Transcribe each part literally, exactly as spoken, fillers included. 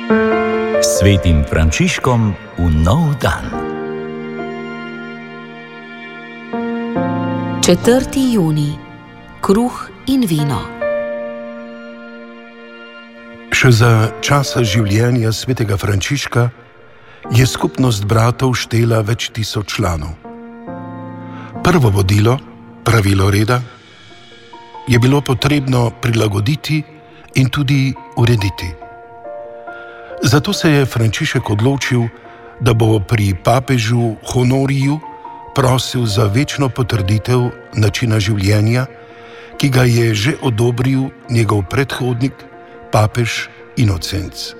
Svetim Frančiškom v nov dan. četrti junij. Kruh in vino. Še za časa življenja svetega Frančiška je skupnost bratov štela več tisoč članov. Prvo vodilo, pravilo reda, je bilo potrebno prilagoditi in tudi urediti. Zato se je Frančišek odločil, da bo pri papežu Honoriju prosil za večno potrditev načina življenja, ki ga je že odobril njegov predhodnik, papež Inocenc.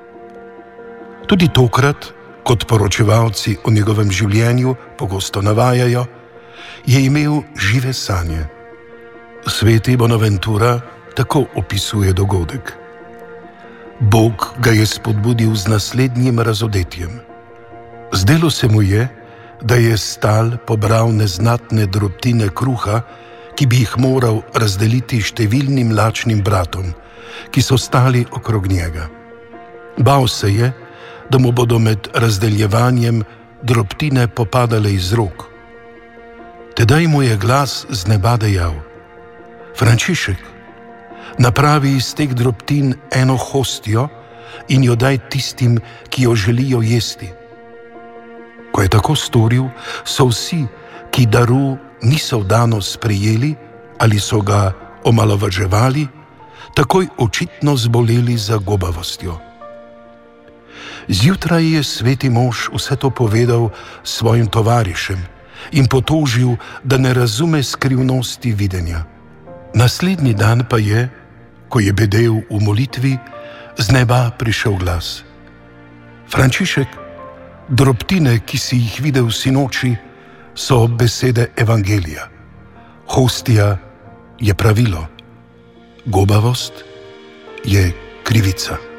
Tudi tokrat, kot poročevalci o njegovem življenju pogosto navajajo, je imel žive sanje. Sveti Bonaventura tako opisuje dogodek. Bog ga je spodbudil z naslednjim razodetjem. Zdelo se mu je, da je stal pobral neznatne drobtine kruha, ki bi jih moral razdeliti številnim lačnim bratom, ki so stali okrog njega. Bal se je, da mu bodo med razdeljevanjem drobtine popadale iz rok. Tedaj mu je glas z neba dejal: Frančišek, napravi iz teh drobtin eno hostijo in jo daj tistim, ki jo želijo jesti. Ko je tako storil, so vsi, ki daru niso vdano sprejeli ali so ga omalovaževali, takoj očitno zboleli za gobavostjo. Zjutraj je sveti mož vse to povedal svojim tovarišem in potožil, da ne razume skrivnosti videnja. Naslednji dan pa je, ko je bedel v molitvi, z neba prišel glas: Frančišek, drobtine, ki si jih videl sinoči, so besede evangelija. Hostija je pravilo, gobavost je krivica.